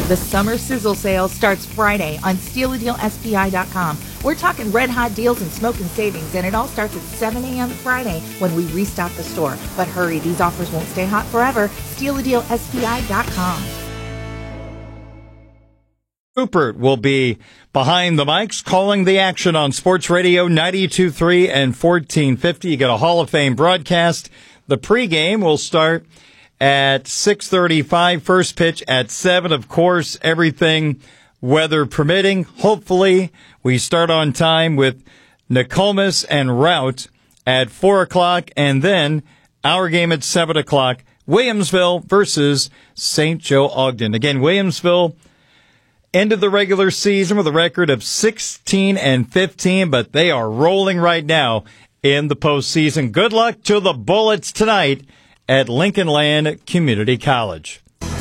The summer sizzle sale starts Friday on StealADealSPI.com. We're talking red hot deals and smoking savings, and it all starts at 7 a.m. Friday when we restock the store. But hurry, these offers won't stay hot forever. StealADealSPI.com. Rupert will be behind the mics calling the action on Sports Radio 92.3 and 1450. You get a Hall of Fame broadcast. The pregame will start at 6:35, first pitch at 7. Of course, everything weather permitting. Hopefully, we start on time with Nokomis and Route at 4 o'clock, and then our game at 7 o'clock, Williamsville versus St. Joe Ogden. Again, Williamsville ended the regular season with a record of 16-15, but they are rolling right now in the postseason. Good luck to the Bullets tonight at Lincoln Land Community College.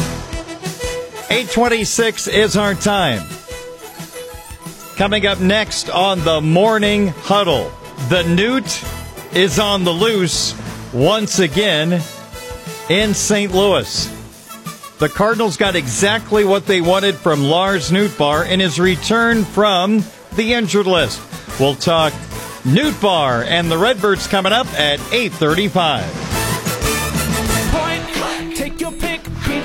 8:26 is our time. Coming up next on the Morning Huddle, the Newt is on the loose once again in St. Louis. The Cardinals got exactly what they wanted from Lars Nootbaar in his return from the injured list. We'll talk Nootbaar and the Redbirds coming up at 8:35. Take your pick,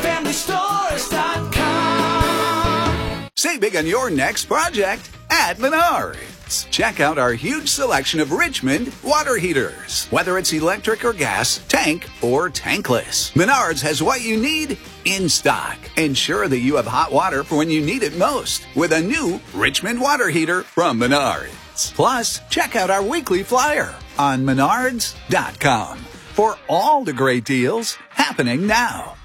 greenfamilystores.com. Save big on your next project at Menards. Check out our huge selection of Richmond water heaters. Whether it's electric or gas, tank or tankless, Menards has what you need in stock. Ensure that you have hot water for when you need it most with a new Richmond water heater from Menards. Plus, check out our weekly flyer on Menards.com for all the great deals happening now.